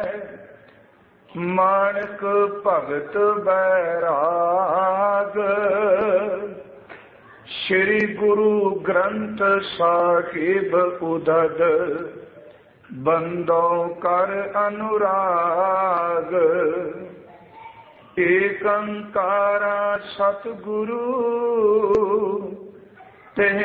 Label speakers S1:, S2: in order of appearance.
S1: ਮਾਨਕ ਭਗਤ ਬੈਰਾਗ। ਸ਼੍ਰੀ ਗੁਰੂ ਗ੍ਰੰਥ ਸਾਹਿਬ ਉਦਦ ਬੰਦੋ ਕਰ ਅਨੁਰਾਗ। ਏਕ ਓਂਕਾਰ ਸਤਿਗੁਰੂ ਤਿਹ